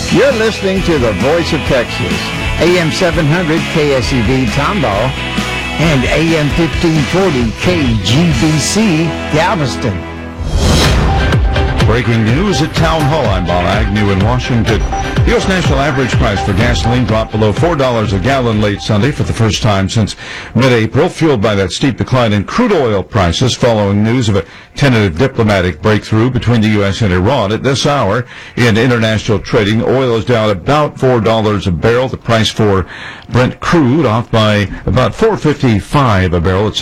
You're listening to the Voice of Texas, AM 700 KSEV Tomball and AM 1540 KGBC Galveston. Breaking news at Town Hall. I'm Bob Agnew in Washington. The U.S. national average price for gasoline dropped below $4 a gallon late Sunday for the first time since mid-April, fueled by that steep decline in crude oil prices following news of a tentative diplomatic breakthrough between the U.S. and Iran. At this hour in international trading, oil is down about $4 a barrel. The price for Brent crude off by about $4.55 a barrel at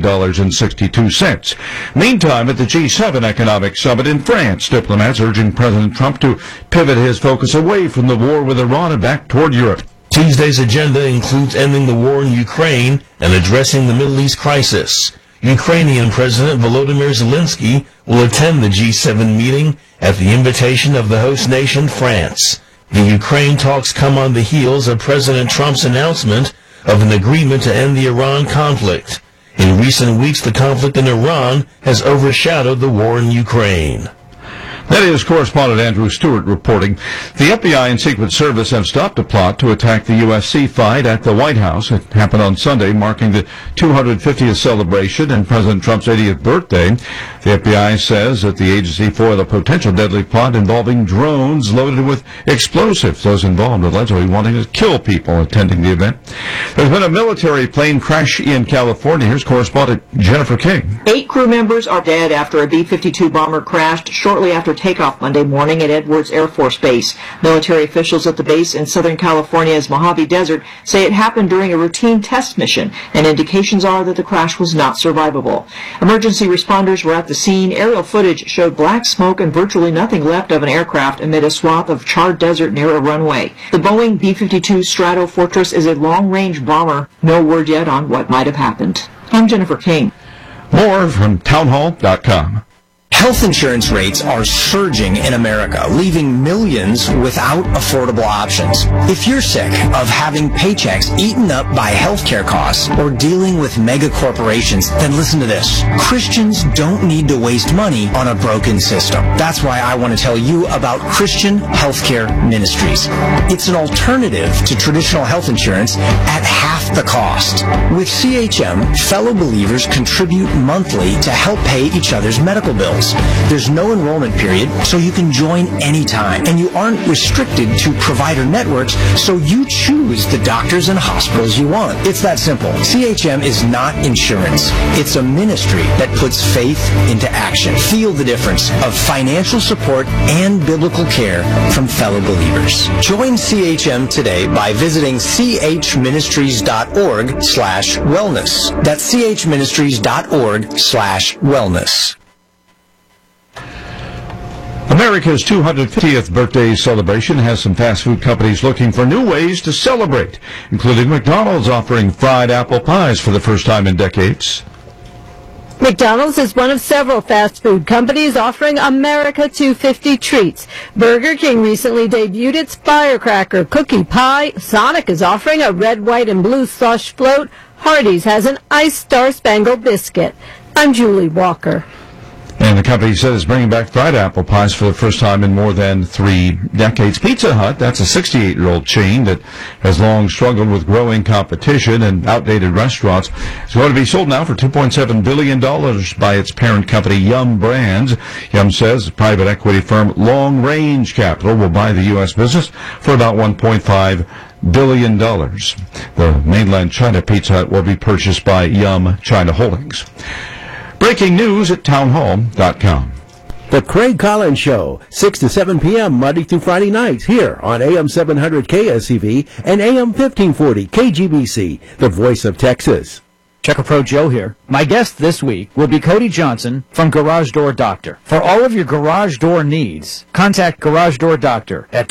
$78.62. Meantime, at the G7 Economic Summit in France, diplomats urging President Trump to pivot his focus away from the war with Iran and back toward Europe. Tuesday's agenda includes ending the war in Ukraine and addressing the Middle East crisis. Ukrainian President Volodymyr Zelensky will attend the G7 meeting at the invitation of the host nation, France. The Ukraine talks come on the heels of President Trump's announcement of an agreement to end the Iran conflict. In recent weeks, the conflict in Iran has overshadowed the war in Ukraine. That is correspondent Andrew Stewart reporting. The FBI and Secret Service have stopped a plot to attack the USC fight at the White House. It happened on Sunday, marking the 250th celebration and President Trump's 80th birthday. The FBI says that the agency foiled a potential deadly plot involving drones loaded with explosives. Those involved allegedly wanting to kill people attending the event. There's been a military plane crash in California. Here's correspondent Jennifer King. 8 crew members are dead after a B-52 bomber crashed shortly after takeoff Monday morning at Edwards Air Force Base. Military officials at the base in Southern California's Mojave Desert say it happened during a routine test mission, and indications are that the crash was not survivable. Emergency responders were at the scene. Aerial footage showed black smoke and virtually nothing left of an aircraft amid a swath of charred desert near a runway. The Boeing B-52 Stratofortress is a long-range bomber. No word yet on what might have happened. I'm Jennifer King. More from townhall.com. Health insurance rates are surging in America, leaving millions without affordable options. If you're sick of having paychecks eaten up by healthcare costs or dealing with mega corporations, then listen to this. Christians don't need to waste money on a broken system. That's why I want to tell you about Christian Healthcare Ministries. It's an alternative to traditional health insurance at half the cost. With CHM, fellow believers contribute monthly to help pay each other's medical bills. There's no enrollment period, so you can join anytime. And you aren't restricted to provider networks, so you choose the doctors and hospitals you want. It's that simple. CHM is not insurance. It's a ministry that puts faith into action. Feel the difference of financial support and biblical care from fellow believers. Join CHM today by visiting chministries.org/wellness. That's chministries.org/wellness. America's 250th birthday celebration has some fast food companies looking for new ways to celebrate, including McDonald's offering fried apple pies for the first time in decades. McDonald's is one of several fast food companies offering America 250 treats. Burger King recently debuted its Firecracker Cookie Pie. Sonic is offering a red, white, and blue slush float. Hardee's has an iced Star-Spangled Biscuit. I'm Julie Walker. And the company says it's bringing back fried apple pies for the first time in more than 3 decades. Pizza Hut, that's a 68-year-old chain that has long struggled with growing competition and outdated restaurants, is going to be sold now for $2.7 billion by its parent company, Yum Brands. Yum says the private equity firm Long Range Capital will buy the U.S. business for about $1.5 billion. The mainland China Pizza Hut will be purchased by Yum China Holdings. Breaking news at townhall.com. The Craig Collins Show, 6 to 7 p.m. Monday through Friday nights here on AM 700 KSCV and AM 1540 KGBC, the voice of Texas. Checker Pro Joe here. My guest this week will be Cody Johnson from Garage Door Doctor. For all of your garage door needs, contact Garage Door Doctor at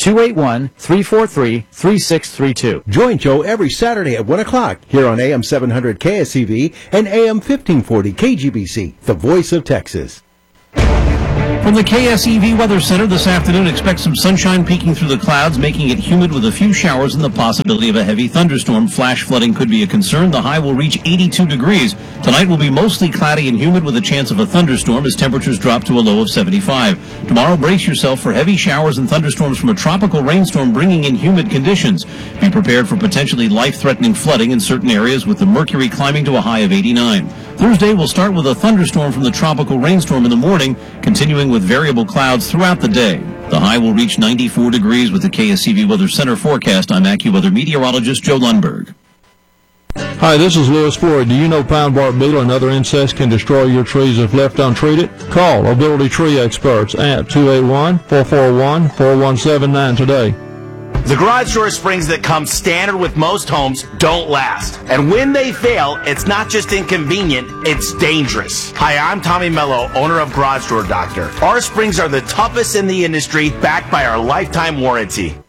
281-343-3632. Join Joe every Saturday at 1 o'clock here on AM 700 KSCV and AM 1540 KGBC, the voice of Texas. From the KSEV Weather Center this afternoon, expect some sunshine peeking through the clouds, making it humid with a few showers and the possibility of a heavy thunderstorm. Flash flooding could be a concern. The high will reach 82 degrees. Tonight will be mostly cloudy and humid with a chance of a thunderstorm as temperatures drop to a low of 75. Tomorrow, brace yourself for heavy showers and thunderstorms from a tropical rainstorm bringing in humid conditions. Be prepared for potentially life-threatening flooding in certain areas with the mercury climbing to a high of 89. Thursday will start with a thunderstorm from the tropical rainstorm in the morning, continuing with variable clouds throughout the day. The high will reach 94 degrees with the KSCV Weather Center forecast. I'm AccuWeather meteorologist Joe Lundberg. Hi, this is Lewis Floyd. Do you know pine bark beetle and other insects can destroy your trees if left untreated? Call Ability Tree Experts at 281-441-4179 today. The garage door springs that come standard with most homes don't last. And when they fail, it's not just inconvenient, it's dangerous. Hi, I'm Tommy Mello, owner of Garage Door Doctor. Our springs are the toughest in the industry, backed by our lifetime warranty.